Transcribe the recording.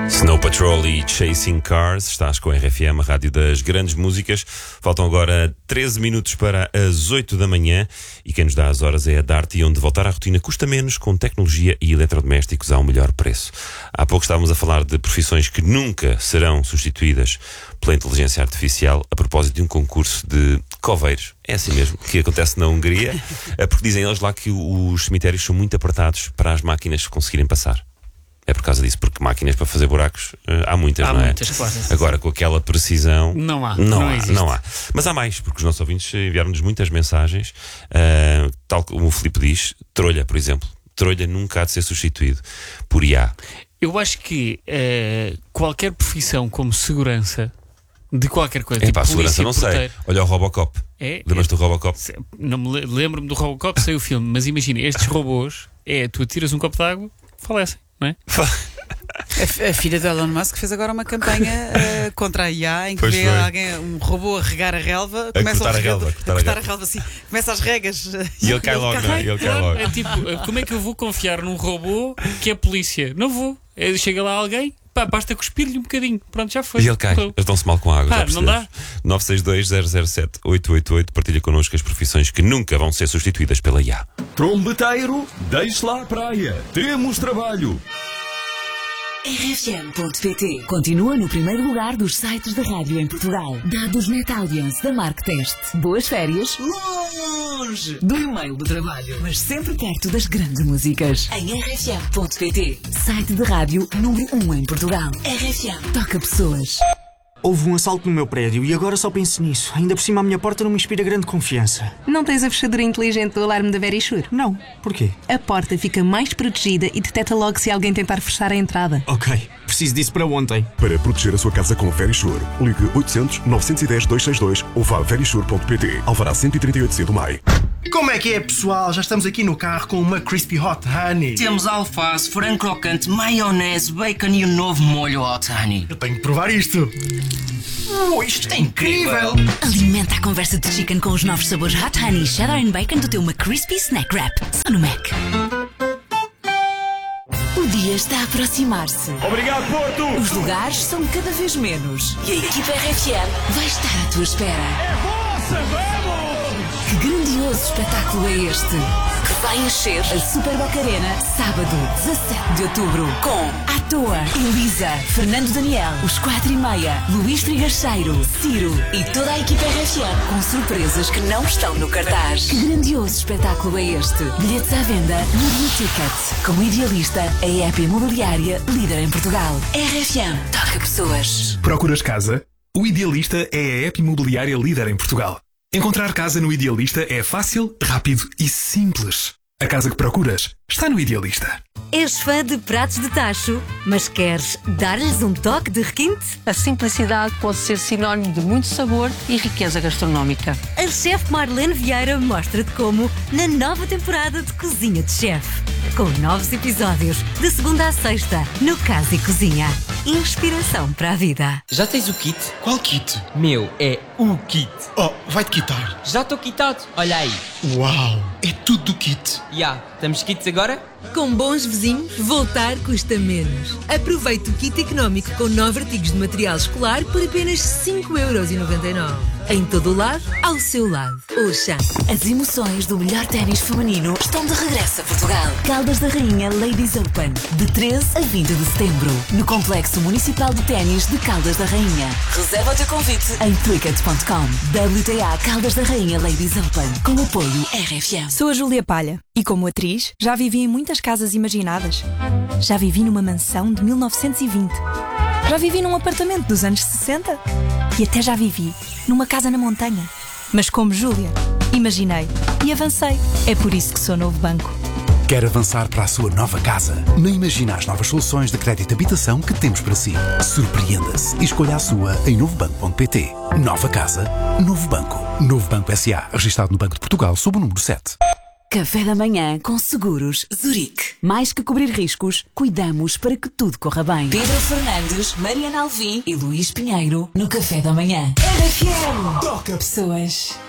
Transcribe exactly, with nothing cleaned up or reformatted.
Snow Patrol e Chasing Cars. Estás com a R F M, a rádio das grandes músicas. Faltam agora treze minutos para as oito da manhã e quem nos dá as horas é a Darty, onde voltar à rotina custa menos com tecnologia e eletrodomésticos a um melhor preço. Há pouco estávamos a falar de profissões que nunca serão substituídas pela inteligência artificial a propósito de um concurso de coveiros. É assim mesmo que acontece na Hungria, porque dizem eles lá que os cemitérios são muito apertados para as máquinas conseguirem passar. É por causa disso, porque máquinas para fazer buracos uh, há muitas, há não é? Muitas, claro. Agora, com aquela precisão... Não há, não, não há, existe. não há. Mas há mais, porque os nossos ouvintes enviaram-nos muitas mensagens, uh, tal como o Filipe diz, trolha, por exemplo. Trolha nunca há de ser substituído por I A. Eu acho que uh, qualquer profissão como segurança de qualquer coisa, É tipo pá, segurança não porteiro, sei. Olha o Robocop. É, Lembras-te é, do Robocop? Não me le- lembro-me do Robocop, sei o filme, mas imagina, estes robôs, é, tu tiras um copo de água, falecem, não é? A, a filha do Elon Musk fez agora uma campanha uh, contra a I A em que Pois vê foi. alguém, um robô a regar a relva, começa cortar a regador- relva, cortar a a cortar a relva. relva assim, começa as regas E ele cai logo, não é? E ele cai logo. É tipo, como é que eu vou confiar num robô que é polícia? Não vou. É, chega lá alguém, pá, basta cuspir-lhe um bocadinho. Pronto, já foi. E ele cai. Então, Eles dão-se mal com a água. Ah, já não dá? percebemos. nove seis dois zero zero sete oito oito oito. Partilha connosco as profissões que nunca vão ser substituídas pela I A. Trombeteiro, deixe lá a praia. Temos trabalho. R F M ponto pt continua no primeiro lugar dos sites da rádio em Portugal. Dados Net Audience da Marktest. Boas férias longe do e-mail do trabalho, mas sempre perto das grandes músicas. Em R F M ponto pt, site de rádio número um em Portugal. R F M toca pessoas. Houve um assalto no meu prédio e agora só penso nisso. Ainda por cima a minha porta não me inspira grande confiança. Não tens a fechadura inteligente do alarme da Verisure? Não. Porquê? A porta fica mais protegida e detecta logo se alguém tentar forçar a entrada. Ok. Preciso disso para ontem. Para proteger a sua casa com Verisure, ligue oitocentos, novecentos e dez, duzentos e sessenta e dois ou vá a verisure ponto pt. Alvará cento e trinta e oito C do M A I. Como é que é, pessoal? Já estamos aqui no carro com uma Crispy Hot Honey. Temos alface, frango crocante, maionese, bacon e o novo molho Hot Honey. Eu tenho que provar isto. Oh, isto é incrível! Alimenta a conversa de chicken com os novos sabores Hot Honey e Cheddar and Bacon do teu McCrispy Snack Wrap. Só no Mac. O dia está a aproximar-se. Obrigado, Porto! Os lugares são cada vez menos. E a equipa R F M vai estar à tua espera. É vossa, vamos! Que grandioso espetáculo é este? Que vai encher a Super Boca Arena sábado, dezassete de outubro. Com à toa Elisa, Fernando Daniel, os quatro e meia, Luís Trigacheiro, Ciro e toda a equipa R F M com surpresas que não estão no cartaz. Que grandioso espetáculo é este? Bilhetes à venda no New Ticket. Com o Idealista, a app imobiliária líder em Portugal. R F M toca pessoas. Procuras casa? O Idealista é a app imobiliária líder em Portugal. Encontrar casa no Idealista é fácil, rápido e simples. A casa que procuras está no Idealista. És fã de pratos de tacho, mas queres dar-lhes um toque de requinte? A simplicidade pode ser sinónimo de muito sabor e riqueza gastronómica. A chefe Marlene Vieira mostra-te como na nova temporada de Cozinha de Chefe. Com novos episódios, de segunda a sexta, no Casa e Cozinha. Inspiração para a vida. Já tens o kit? Qual kit? Meu, é o kit. Oh, vai-te quitar. Já estou quitado. Olha aí. Uau, é tudo do kit. Já, estamos kits agora? Com bons vizinhos, voltar custa menos. Aproveite o kit económico com nove artigos de material escolar por apenas cinco euros e noventa e nove. Em todo o lado, ao seu lado. Oxa. As emoções do melhor ténis feminino estão de regresso a Portugal. Caldas da Rainha Ladies Open, de treze a vinte de setembro, no Complexo Municipal de Ténis de Caldas da Rainha. Reserva o teu convite em twicket ponto com. W T A Caldas da Rainha Ladies Open, com apoio R F M. Sou a Júlia Palha e, como atriz, já vivi em muitas casas imaginadas. Já vivi numa mansão de mil novecentos e vinte. Já vivi num apartamento dos anos sessenta. E até já vivi numa casa na montanha. Mas como Júlia, imaginei e avancei. É por isso que sou Novo Banco. Quer avançar para a sua nova casa? Nem imagina as novas soluções de crédito de habitação que temos para si. Surpreenda-se e escolha a sua em novo banco ponto pt. Nova casa, Novo Banco. Novo Banco S A, registado no Banco de Portugal sob o número sete. Café da manhã com Seguros Zurique. Mais que cobrir riscos, cuidamos para que tudo corra bem. Pedro Fernandes, Mariana Alvim e Luís Pinheiro no Café da Manhã. R F M. Toca pessoas.